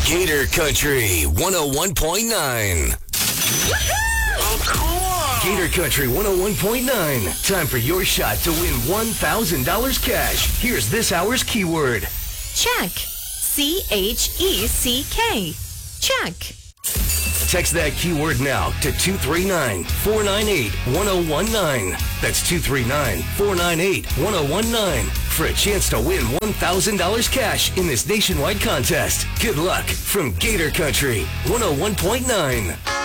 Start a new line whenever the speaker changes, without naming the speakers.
Gator Country 101.9.
Oh, cool.
Gator Country 101.9. Time for your shot to win $1,000 cash. Here's this hour's keyword.
Check. C-H-E-C-K. Check.
Text that keyword now to 239-498-1019. That's 239-498-1019 for a chance to win $1,000 cash in this nationwide contest. Good luck from Gator Country 101.9.